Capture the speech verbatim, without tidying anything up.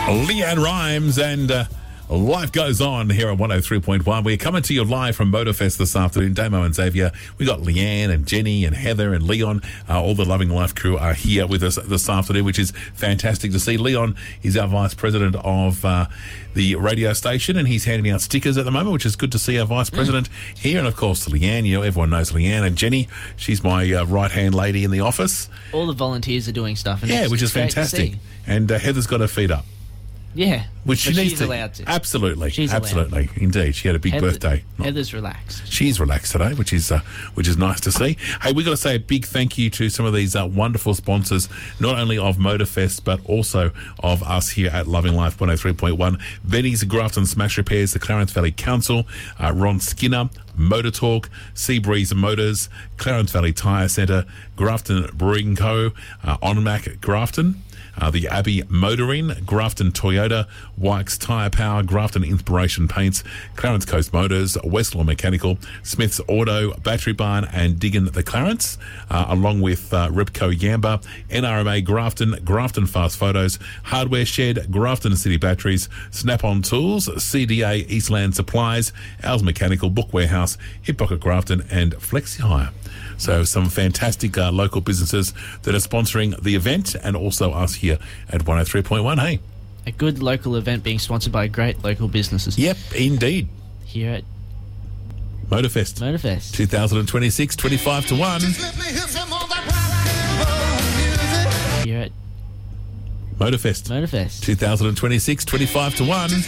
Leanne Rhymes and uh, life goes on here on one oh three point one. We're coming to you live from Motorfest this afternoon. Damo and Xavier. We got Leanne and Jenny and Heather and Leon. Uh, all the Loving Life crew are here with us this afternoon, which is fantastic to see. Leon is our Vice President of uh, the radio station, and he's handing out stickers at the moment, which is good to see our Vice President mm. here. And, of course, Leanne. You know, everyone knows Leanne. And Jenny, she's my uh, right-hand lady in the office. All the volunteers are doing stuff. And yeah, it's, which it's is fantastic. And uh, Heather's got her feet up. Yeah, which she but needs she's to. allowed to. Absolutely, she's absolutely, allowed. Indeed. She had a big Heather, birthday. Heather's relaxed. She's relaxed today, which is uh, which is nice to see. Hey, we got to say a big thank you to some of these uh, wonderful sponsors, not only of Motorfest but also of us here at Loving Life one oh three point one. Benny's Grafton Smash Repairs, the Clarence Valley Council, uh, Ron Skinner, Motor Talk, Seabreeze Motors, Clarence Valley Tyre Centre, Grafton Brewing Co, uh, Onmac Grafton. Uh, the Abbey Motoring, Grafton Toyota, Wykes Tyre Power, Grafton Inspiration Paints, Clarence Coast Motors, Westlaw Mechanical, Smith's Auto, Battery Barn and Diggin the Clarence, uh, along with uh, Ripco Yamba, N R M A Grafton, Grafton Fast Photos, Hardware Shed, Grafton City Batteries, Snap-on Tools, C D A Eastland Supplies, Al's Mechanical, Book Warehouse, Hip Pocket Grafton and Flexi Hire. So some fantastic uh, local businesses that are sponsoring the event and also us here at one oh three point one. Hey, a good local event being sponsored by great local businesses. Yep, indeed. Here at Motorfest. Motorfest. twenty twenty-six, twenty-five to one. Here at Motorfest. Motorfest. twenty twenty-six, twenty-five to one.